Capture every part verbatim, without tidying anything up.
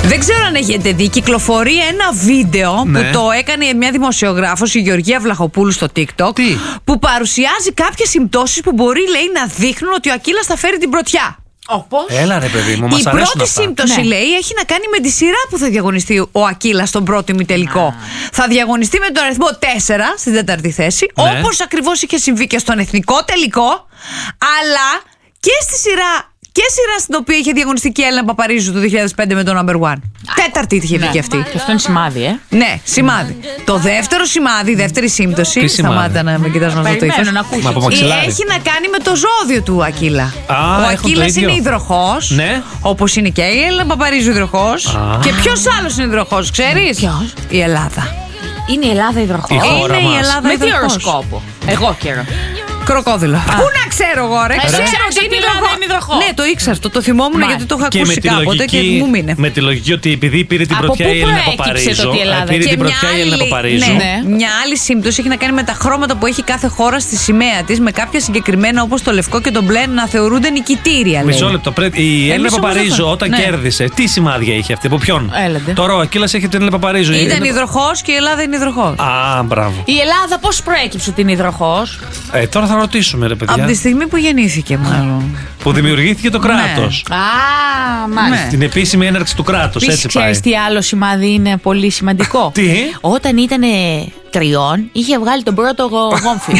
Δεν ξέρω αν έχετε δει, κυκλοφορεί ένα βίντεο ναι. που το έκανε μια δημοσιογράφος, η Γεωργία Βλαχοπούλου, στο TikTok. Τι? Που παρουσιάζει κάποιες συμπτώσεις που μπορεί, λέει, να δείχνουν ότι ο Ακύλας θα φέρει την πρωτιά. Όπως? Έλα ρε παιδί μου, μας Η αρέσουν πρώτη αυτά. σύμπτωση, Ναι. λέει, έχει να κάνει με τη σειρά που θα διαγωνιστεί ο Ακύλας στον πρώτο ημιτελικό. Θα διαγωνιστεί με τον αριθμό τέσσερα στην τέταρτη θέση, Ναι. όπως ακριβώς είχε συμβεί και στον εθνικό τελικό, αλλά και στη σειρά. Και σειρά στην οποία είχε διαγωνιστεί και η Έλληνα Παπαρίζου το δύο χιλιάδες πέντε με το Number One. Τέταρτη είχε βγει Ναι. και αυτή. Και αυτό είναι σημάδι, ε. Ναι, σημάδι. Το δεύτερο σημάδι, η δεύτερη σύμπτωση. Τι σημάδι? Σταμάτα να με κοιτάς να δω το Περιμένω ύφος. να ακούσω. Μα από μαξιλάρι. Έχει να κάνει με το ζώδιο του Ακύλα. Α, ο έχουν Ακύλας το ίδιο. είναι υδροχός. Ναι. Όπως είναι και η Έλληνα Παπαρίζου υδροχός. Α. Και ποιος άλλος είναι υδροχός, ξέρεις? Ποιος? Η Ελλάδα. Είναι η Ελλάδα υδροχός. Η χώρα Είναι η μας. Ελλάδα Με τι υδροχός. οροσκόπο? Εγώ καιρό. Κροκόδιλο. Πού να ξέρω εγώ, ρε. Ε, Ξέρω ξέρω ότι είναι ότι η Ελλάδα υδροχό. είναι υδροχό. Ναι, το ήξερα αυτό. Το θυμόμουν Μα. γιατί το είχα Και με ακούσει τη, κάποτε και λογική, μου μείνε. με τη λογική ότι επειδή πήρε την Από πρωτιά πού η Έλληνα προέκυψε Παπαρίζου. το ότι η Ελλάδα- Πήρε Και την πρωτιά μια η Έλληνα άλλη- Παπαρίζου. ναι, Ναι. μια άλλη σύμπτωση έχει να κάνει με τα χρώματα που έχει κάθε χώρα στη σημαία της, με κάποια συγκεκριμένα όπως το λευκό και το μπλε να θεωρούνται νικητήρια. Λέει. Μισό λεπτό. Πρέπει- Η Έλληνα όμως Παπαρίζου αυτό- όταν ναι. κέρδισε, τι σημάδια είχε αυτή, από ποιον? Έλατε. Τώρα ο Ακύλας έχει την Έλληνα Παπαρίζου. Ήταν Είναι- υδροχός και η Ελλάδα είναι υδροχός. Α, μπράβο. Η Ελλάδα πώς προέκυψε ότι είναι υδροχός? Ε, τώρα θα ρωτήσουμε, ρε Από παιδιά. τη στιγμή που γεννήθηκε, μάλλον. Που δημιουργήθηκε το κράτος. Α, μάλιστα. Ναι. Την επίσημη έναρξη του κράτους. Επίσης, Έτσι πάει. ξέρεις τι άλλο σημάδι είναι πολύ σημαντικό? Τι? Όταν ήταν τριών, είχε βγάλει τον πρώτο γο- γόμφι.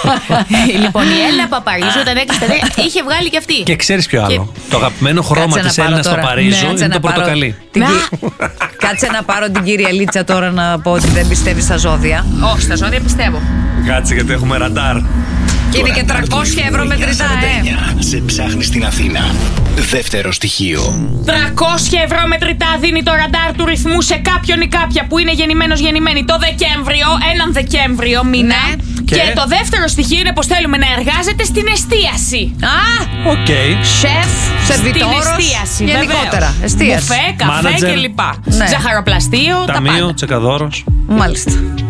Λοιπόν, η Έλληνα Παπαρίζου, όταν έκλεισε τα τρία, είχε βγάλει και αυτή. Και ξέρεις ποιο άλλο? Και- Το αγαπημένο χρώμα Κάτσε της να πάρω Έλληνας τώρα. Παπαρίζου Ναι, κάτσε είναι να το πάρω πορτοκαλί. την Να. κυ- Κάτσε να πάρω την κυρία Λίτσα τώρα να πω ότι δεν πιστεύει στα ζώδια. Όχι, στα ζώδια πιστεύω. Κάτσε γιατί έχουμε ραντάρ. Και είναι και τριακόσια ευρώ μετρητά, ε. Σε ψάχνει στην Αθήνα. Δεύτερο στοιχείο. τριακόσια ευρώ μετρητά δίνει το ραντάρ του ρυθμού σε κάποιον ή κάποια που είναι γεννημένος γεννημένη το Δεκέμβριο, έναν Δεκέμβριο μήνα. Ναι. Και, Και? το δεύτερο στοιχείο είναι πως θέλουμε να εργάζεται στην εστίαση. Α, Οκ. σεφ, σερβιτόρος, Στην εστίαση, γενικότερα. βεβαίως. Εστίαση. Μπουφέ, καφέ Μάνατζερ. κλπ. Ναι. Ζαχαροπλαστείο, τα Ταμείο, πάντα. τσεκαδόρος. Μάλιστα.